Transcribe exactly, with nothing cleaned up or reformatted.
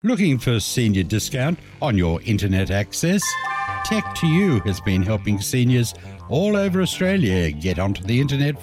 Looking for senior discount on your internet access? Tech to You has been helping seniors all over Australia get onto the internet